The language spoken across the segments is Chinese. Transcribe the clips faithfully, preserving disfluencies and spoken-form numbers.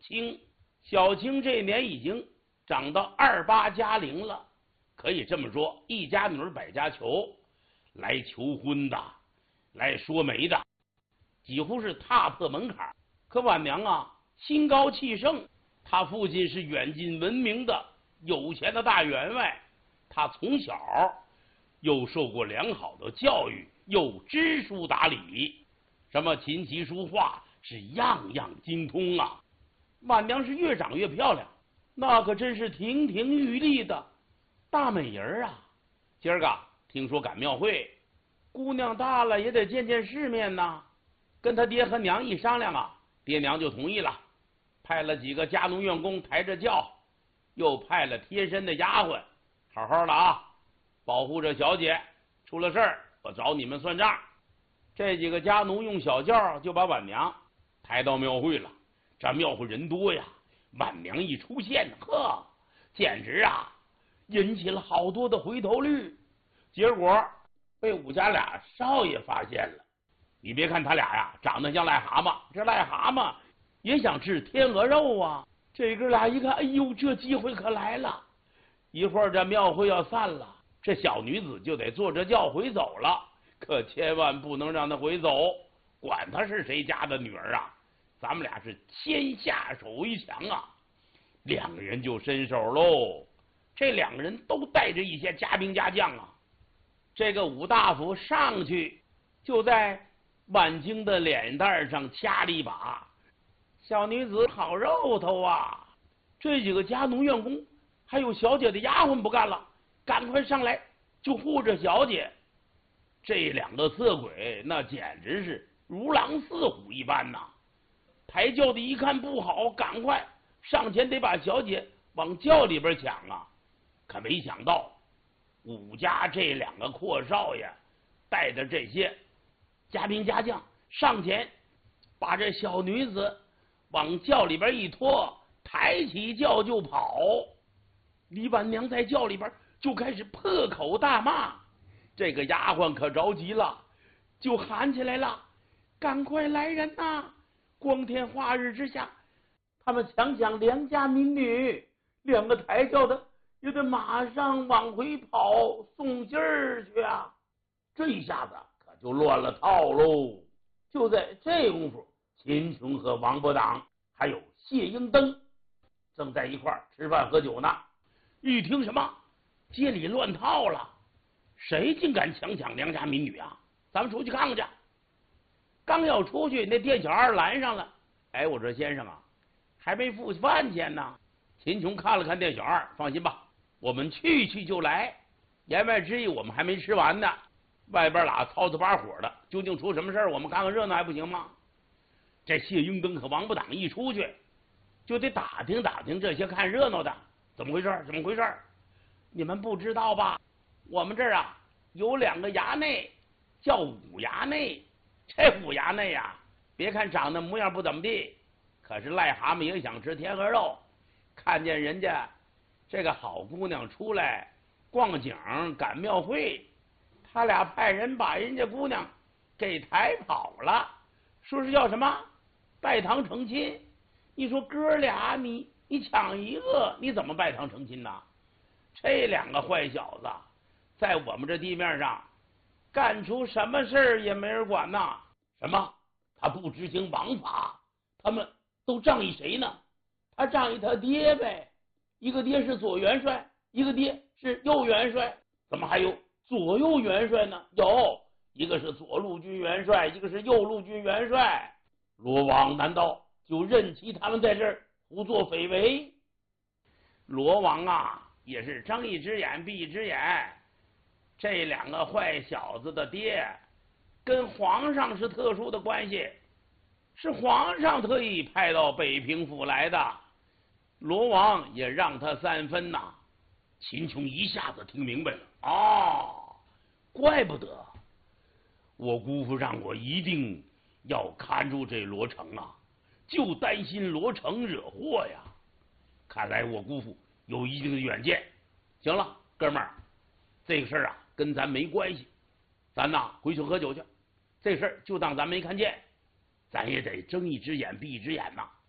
青。小青这年已经长到二八佳龄了，可以这么说，一家女百家求，来求婚的，来说媒的，几乎是踏破门槛。可晚娘啊，心高气盛，她父亲是远近闻名的有钱的大员外，她从小又受过良好的教育，又知书达理，什么琴棋书画是样样精通啊。晚娘是越长越漂亮，那可真是亭亭玉立的大美人啊。今儿个听说赶庙会，姑娘大了也得见见世面呐。跟他爹和娘一商量啊，爹娘就同意了，派了几个家奴院工抬着轿，又派了贴身的丫鬟，好好的啊，保护着小姐，出了事儿我找你们算账。这几个家奴用小轿就把晚娘抬到庙会了。这庙会人多呀，晚娘一出现，呵，简直啊引起了好多的回头率。结果被武家俩少爷发现了。你别看他俩呀长得像癞蛤蟆，这癞蛤蟆也想吃天鹅肉啊。这哥俩一看，哎呦，这机会可来了。一会儿这庙会要散了，这小女子就得坐着轿回走了，可千万不能让她回走，管她是谁家的女儿啊，咱们俩是先下手为强啊。两个人就伸手喽，这两个人都带着一些家兵家将啊。这个武大夫上去就在晚京的脸蛋上掐了一把，小女子好肉头啊。这几个家奴院工还有小姐的丫鬟不干了，赶快上来就护着小姐。这两个色鬼那简直是如狼似虎一般呐。抬轿的一看不好，赶快上前得把小姐往轿里边抢啊。可没想到武家这两个阔少爷带着这些家兵家将上前，把这小女子往轿里边一拖，抬起轿就跑。李晚娘在轿里边就开始破口大骂，这个丫鬟可着急了，就喊起来了：赶快来人呐！光天化日之下，他们强抢良家民女，两个抬轿的也得马上往回跑送信儿去啊！这一下子可就乱了套喽。就在这功夫，秦琼和王伯党还有谢英登正在一块儿吃饭喝酒呢。一听什么街里乱套了，谁竟敢强抢良家民女啊？咱们出去看看去。刚要出去，那店小二拦上了。哎，我说先生啊，还没付饭钱呢。秦琼看了看店小二，放心吧，我们去去就来。言外之意，我们还没吃完呢。外边俩操操把火的，究竟出什么事儿？我们看看热闹还不行吗？这谢英登和王八党一出去，就得打听打听这些看热闹的怎么回事？怎么回事？你们不知道吧？我们这儿啊有两个衙内，叫五衙内。这五衙内呀、啊，别看长得模样不怎么地，可是癞蛤蟆也想吃天鹅肉。看见人家这个好姑娘出来逛景赶庙会，他俩派人把人家姑娘给抬跑了，说是要什么拜堂成亲。你说哥俩你你抢一个，你怎么拜堂成亲呢？这两个坏小子在我们这地面上干出什么事儿也没人管呐。什么他不执行王法，他们都仗义谁呢？他仗义他爹呗。一个爹是左元帅，一个爹是右元帅，怎么还有左右元帅呢？有一个是左路军元帅，一个是右路军元帅。罗王难道就任其他们在这儿胡作非为？罗王啊也是睁一只眼闭一只眼，这两个坏小子的爹跟皇上是特殊的关系，是皇上特意派到北平府来的，罗王也让他三分呐。秦琼一下子听明白了，哦，怪不得我姑父让我一定要看住这罗成啊，就担心罗成惹祸呀。看来我姑父有一定的远见。行了，哥们儿，这个事儿啊跟咱没关系，咱呐回去喝酒去，这事儿就当咱没看见，咱也得睁一只眼闭一只眼呐。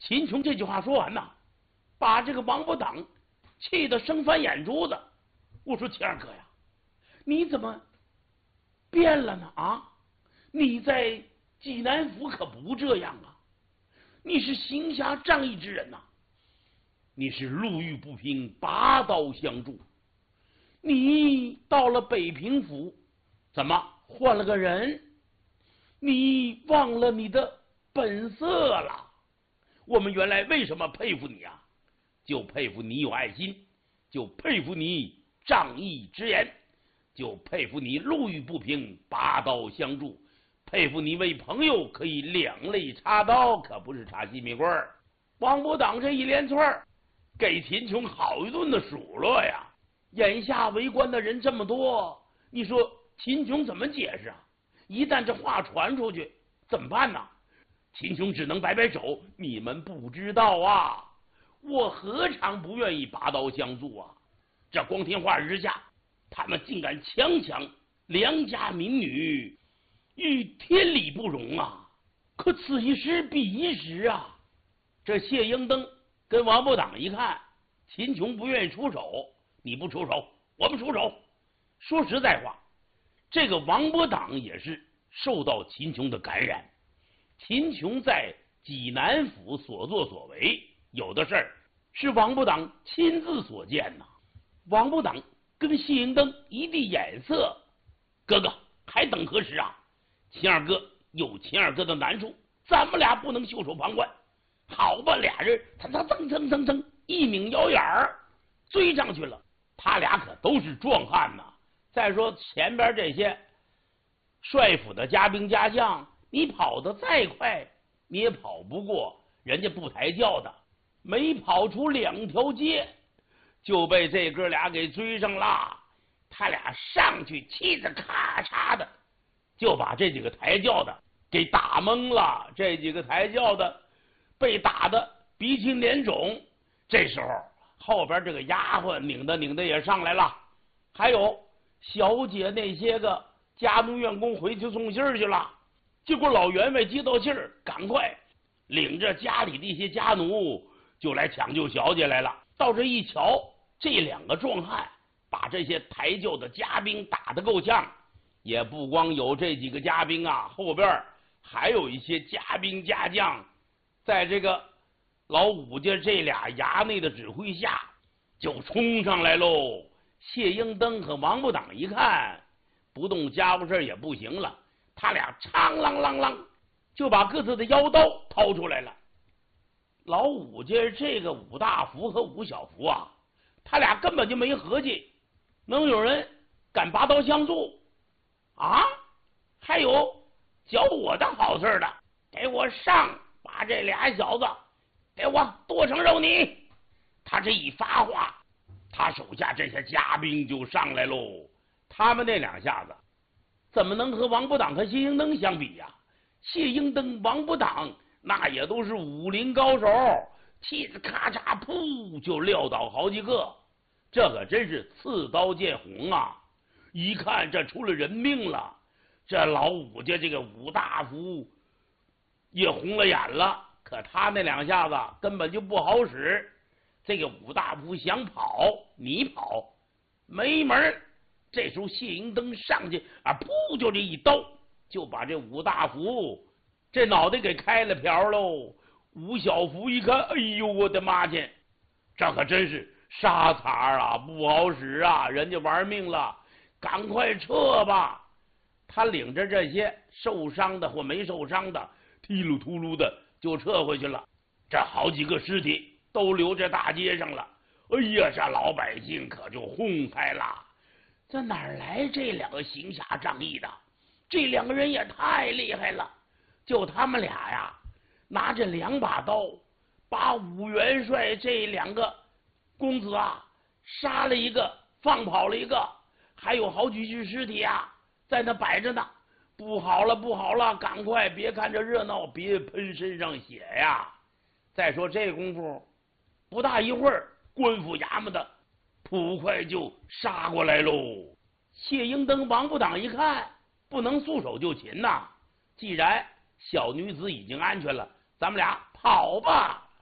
秦琼这句话说完呐，把这个王八党气得生翻眼珠子。我说秦二哥呀，你怎么变了呢？啊，你在济南府可不这样啊！你是行侠仗义之人呐、啊，你是路遇不平，拔刀相助。你到了北平府，怎么换了个人？你忘了你的本色了。我们原来为什么佩服你啊？就佩服你有爱心，就佩服你仗义直言，就佩服你路遇不平，拔刀相助，佩服你为朋友可以两肋插刀，可不是插西米棍儿。王八党这一连串给秦琼好一顿的数落呀！眼下围观的人这么多，你说秦琼怎么解释啊？一旦这话传出去，怎么办呢？秦琼只能摆摆手，你们不知道啊，我何尝不愿意拔刀相助啊！这光天化日之下，他们竟敢强抢良家民女，与天理不容啊！可此一时彼一时啊！这谢英登跟王八党一看，秦琼不愿意出手，你不出手，我们出手。说实在话，这个王八党也是受到秦琼的感染。秦琼在济南府所作所为，有的事儿是王八党亲自所见呐。王八党跟谢英登一递眼色，哥哥还等何时啊？秦二哥有秦二哥的难处，咱们俩不能袖手旁观。好吧，俩人他他蹭蹭蹭蹭一拧腰眼儿追上去了。他俩可都是壮汉呐。再说前边这些帅府的家兵家将，你跑得再快，你也跑不过人家不抬轿的。没跑出两条街，就被这哥俩给追上了。他俩上去气得咔嚓的，就把这几个抬轿的给打懵了。这几个抬轿的被打得鼻青脸肿。这时候后边这个丫鬟拧的拧的也上来了，还有小姐那些个家奴员工回去送信去了。结果老员外接到信儿，赶快领着家里的一些家奴就来抢救小姐来了。到这一瞧，这两个壮汉把这些抬轿的家兵打得够呛。也不光有这几个家兵啊，后边还有一些家兵家将，在这个老五家这俩衙内的指挥下就冲上来喽。谢英登和王八党一看不动家伙事也不行了，他俩苍啷啷啷就把各自的腰刀掏出来了。老五家这个五大福和五小福啊，他俩根本就没合计能有人敢拔刀相助啊！还有教我的好事的，给我上，把这俩小子给我剁成肉泥。他这一发话，他手下这些家兵就上来喽。他们那两下子怎么能和王八党和谢英登相比呀、啊？谢英登、王八党那也都是武林高手，气子咔嚓噗就撂倒好几个，这可真是刺刀见红啊！一看这出了人命了，这老五家这个武大夫也红了眼了。可他那两下子根本就不好使，这个武大夫想跑，你跑没门。这时候谢英登上去啊，噗就这一刀就把这武大夫这脑袋给开了瓢喽。吴小福一看，哎呦我的妈去，这可真是沙茬啊，不好使啊，人家玩命了，赶快撤吧。他领着这些受伤的或没受伤的踢噜秃噜的就撤回去了。这好几个尸体都留在大街上了。哎呀，这老百姓可就哄开了，这哪来这两个行侠仗义的？这两个人也太厉害了，就他们俩呀，拿着两把刀把武元帅这两个公子啊杀了一个，放跑了一个，还有好几具尸体啊在那摆着呢。不好了不好了，赶快别看这热闹，别喷身上血呀！再说这功夫不大一会儿，官府衙门的捕快就杀过来喽。谢英登、王八党一看不能束手就擒呐，既然小女子已经安全了，咱们俩跑吧。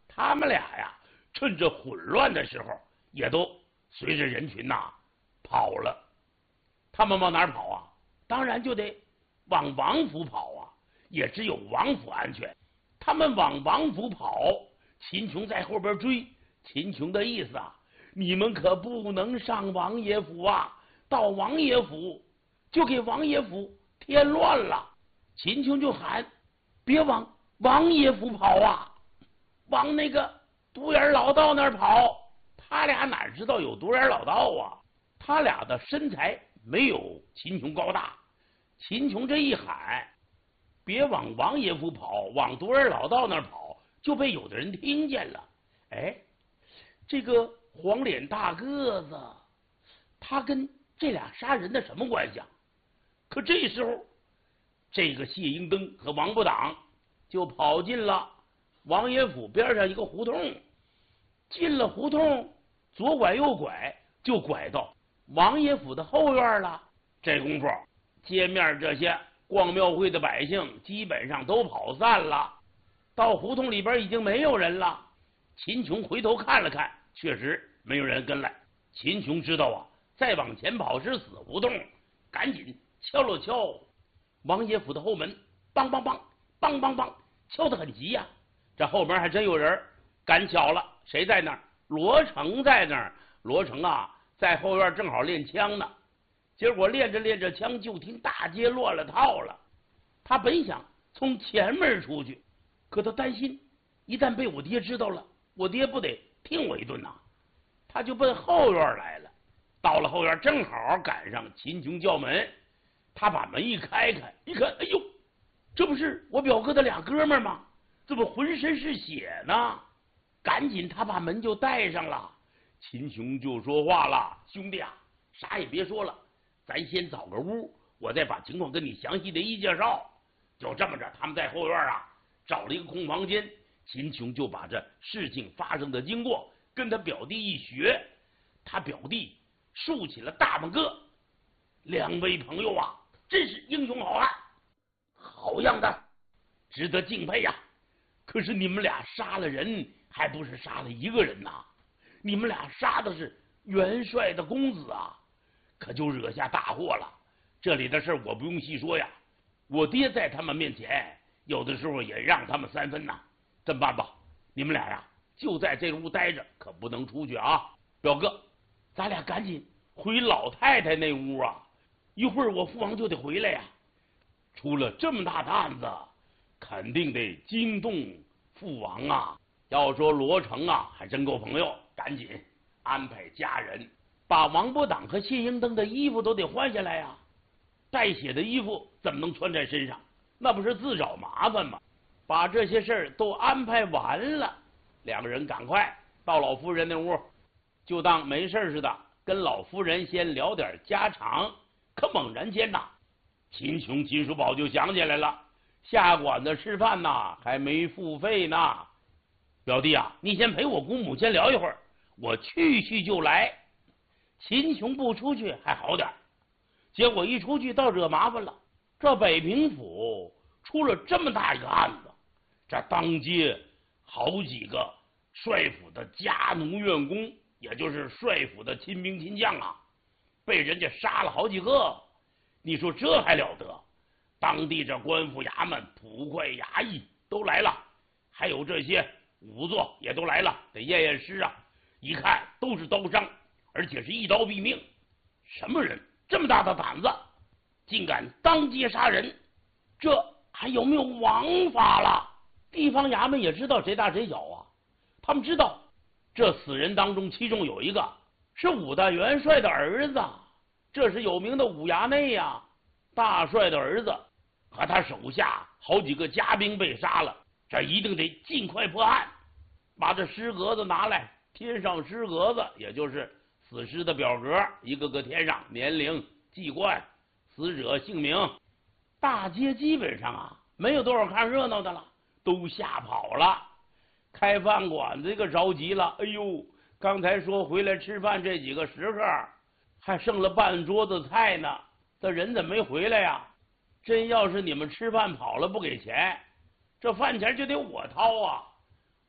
他们俩呀，趁着混乱的时候，也都随着人群呐跑了。他们往哪儿跑啊？当然就得往王府跑啊，也只有王府安全。他们往王府跑，秦琼在后边追。秦琼的意思啊，你们可不能上王爷府啊，到王爷府就给王爷府添乱了。秦琼就喊，别往王爷府跑啊，往那个独眼老道那儿跑。他俩哪知道有独眼老道啊？他俩的身材没有秦琼高大。秦琼这一喊，别往王爷府跑，往独眼老道那儿跑，就被有的人听见了。哎，这个黄脸大个子，他跟这俩杀人的什么关系啊？可这时候，这个谢英登和王不挡就跑进了王爷府边上一个胡同。进了胡同，左拐右拐，就拐到王爷府的后院了。这功夫，街面这些逛庙会的百姓基本上都跑散了，到胡同里边已经没有人了。秦琼回头看了看，确实没有人跟来。秦琼知道啊，再往前跑是死胡同，赶紧敲了敲王爷府的后门，梆梆梆梆梆梆，敲得很急呀、啊。这后门还真有人赶巧了，谁在那儿？罗成在那儿。罗成啊，在后院正好练枪呢。结果练着练着枪，就听大街乱了套了。他本想从前门出去，可他担心一旦被我爹知道了，我爹不得听我一顿呐？他就奔后院来了。到了后院，正好赶上秦琼叫门。他把门一开开，一看，哎呦，这不是我表哥的俩哥们吗？怎么浑身是血呢？赶紧他把门就带上了。秦琼就说话了：“兄弟啊，啥也别说了，咱先找个屋，我再把情况跟你详细的一介绍。”就这么着，他们在后院啊找了一个空房间。秦琼就把这事情发生的经过跟他表弟一学。他表弟竖起了大拇哥：“两位朋友啊，真是英雄好汉，好样的，值得敬佩呀！可是你们俩杀了人，还不是杀了一个人呐？你们俩杀的是元帅的公子啊，可就惹下大祸了。这里的事我不用细说呀，我爹在他们面前有的时候也让他们三分呐。这么办吧，你们俩呀就在这屋待着，可不能出去啊。表哥，咱俩赶紧回老太太那屋啊，一会儿我父王就得回来呀。出了这么大的案子，肯定得惊动父王啊。要说罗成啊，还真够朋友，赶紧安排家人把王伯党和谢英登的衣服都得换下来呀、啊。带血的衣服怎么能穿在身上？那不是自找麻烦吗？把这些事儿都安排完了，两个人赶快到老夫人那屋，就当没事似的跟老夫人先聊点家常。可猛然间呐，秦琼秦叔宝就想起来了，下馆子吃饭呐，还没付费呢。表弟啊，你先陪我姑母先聊一会儿，我去去就来。秦琼不出去还好点，结果一出去倒惹麻烦了。这北平府出了这么大一个案子，这当街好几个帅府的家奴院工，也就是帅府的亲兵亲将啊，被人家杀了好几个。你说这还了得？当地这官府衙门、捕快衙役都来了，还有这些仵作也都来了，得验验尸啊。一看都是刀伤，而且是一刀毙命。什么人这么大的胆子，竟敢当街杀人？这还有没有王法了？地方衙门也知道谁大谁小啊。他们知道这死人当中，其中有一个是武大元帅的儿子，这是有名的武衙内呀、啊。大帅的儿子和他手下好几个家兵被杀了，这一定得尽快破案，把这尸格子拿来，添上尸格子，也就是死尸的表格，一个个添上年龄、籍贯、死者姓名。大街基本上啊没有多少看热闹的了，都吓跑了。开饭馆这个着急了，哎呦，刚才说回来吃饭这几个食客还剩了半桌子菜呢，这人怎么没回来呀？真要是你们吃饭跑了不给钱，这饭钱就得我掏啊！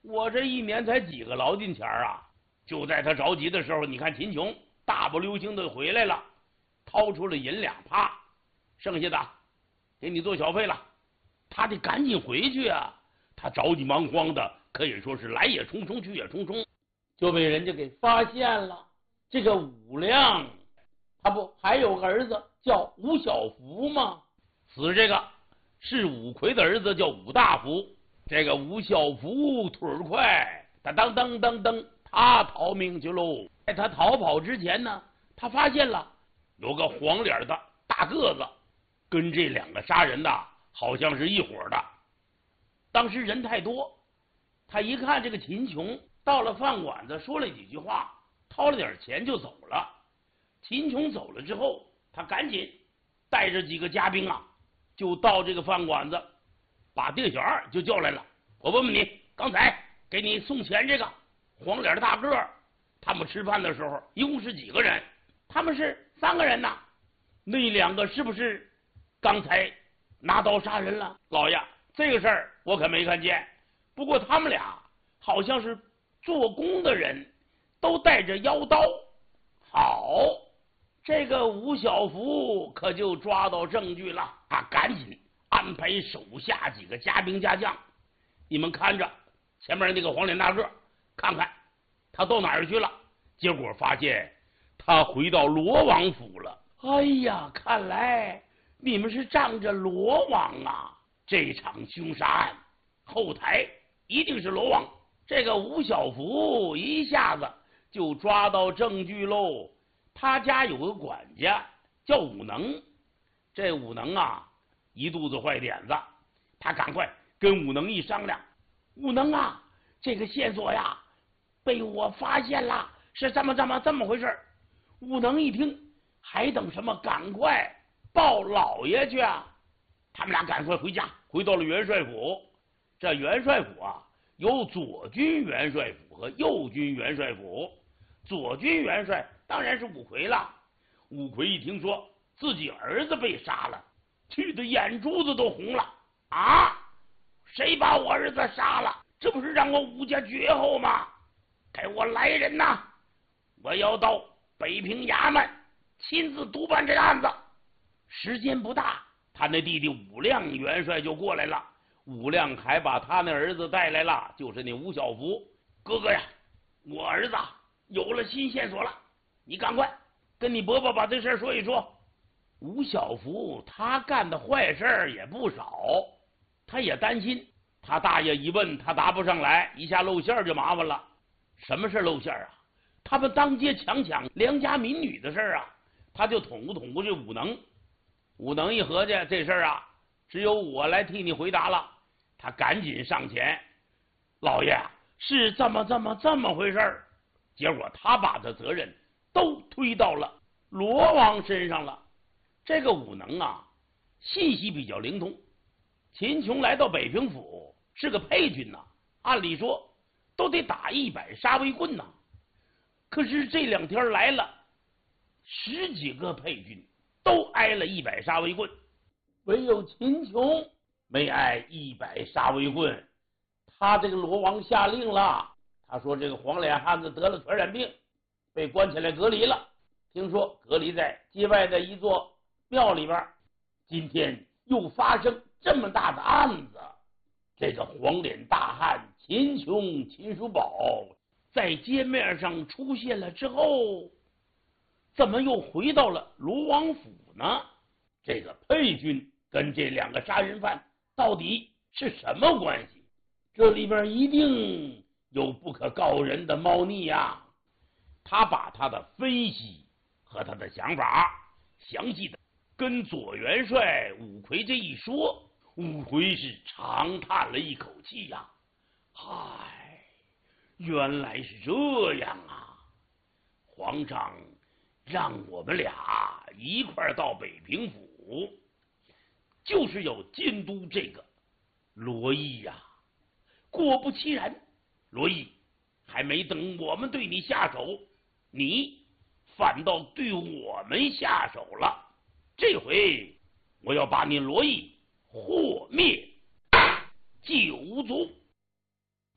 我这一年才几个劳金钱啊！就在他着急的时候，你看秦琼大步流星的回来了，掏出了银两，啪，剩下的给你做小费了。他得赶紧回去啊！他着急忙慌的，可以说是来也匆匆，去也匆匆，就被人家给发现了。这个武亮，他不还有个儿子叫武小福吗？死这个是武魁的儿子，叫武大福。这个武小福腿儿快，他当当当当，他逃命去喽。在他逃跑之前呢，他发现了有个黄脸的大个子，跟这两个杀人的好像是一伙的。当时人太多，他一看这个秦琼到了饭馆子，说了几句话，掏了点钱就走了。秦琼走了之后，他赶紧带着几个家兵啊，就到这个饭馆子，把丁小二就叫来了。我问问你，刚才给你送钱这个黄脸的大个，他们吃饭的时候一共是几个人？他们是三个人呐。那两个是不是刚才拿刀杀人了？老爷，这个事儿我可没看见，不过他们俩好像是做工的人，都带着腰刀。好，这个吴小福可就抓到证据了，他赶紧安排手下几个家兵家将，你们看着前面那个黄脸大个，看看他到哪儿去了。结果发现他回到罗王府了。哎呀，看来你们是仗着罗王啊！这场凶杀案后台一定是罗王。这个吴小福一下子就抓到证据喽。他家有个管家叫武能，这武能啊一肚子坏点子，他赶快跟武能一商量，武能啊，这个线索呀被我发现了，是这么这么这么回事。武能一听，还等什么？赶快报老爷去啊！他们俩赶快回家，回到了元帅府。这元帅府啊，有左军元帅府和右军元帅府。左军元帅当然是武魁了。武魁一听说自己儿子被杀了，气得眼珠子都红了。啊！谁把我儿子杀了？这不是让我武家绝后吗？给我来人呐！我要到北平衙门亲自督办这个案子。时间不大，他那弟弟武亮元帅就过来了。武亮还把他那儿子带来了，就是那吴小福。哥哥呀，我儿子有了新线索了，你赶快跟你伯伯把这事说一说。吴小福他干的坏事也不少，他也担心他大爷一问他答不上来，一下露馅就麻烦了。什么事露馅啊？他们当街强抢良家民女的事啊，他就捅咕捅咕这武能。武能一合计，这事啊只有我来替你回答了。他赶紧上前，老爷是这么这么这么回事。结果他把这责任都推到了罗王身上了。这个武能啊信息比较灵通，秦琼来到北平府是个配军呐、啊，按理说都得打一百杀威棍呐、啊，可是这两天来了十几个配军，都挨了一百杀威棍，唯有秦琼没挨一百杀威棍。他这个罗王下令了，他说这个黄脸汉子得了传染病，被关起来隔离了。听说隔离在街外的一座庙里边，今天又发生这么大的案子。这个黄脸大汉秦琼秦叔宝在街面上出现了之后，怎么又回到了罗王府呢？这个配军跟这两个杀人犯到底是什么关系？这里边一定有不可告人的猫腻呀、啊！他把他的分析和他的想法详细的跟左元帅武魁这一说，武魁是长叹了一口气呀、啊，嗨，原来是这样啊！皇上让我们俩一块到北平府，就是要监督这个罗毅呀、啊。果不其然，罗毅还没等我们对你下手，你反倒对我们下手了。这回我要把你罗毅祸灭九族。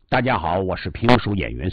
大家好，我是评书演员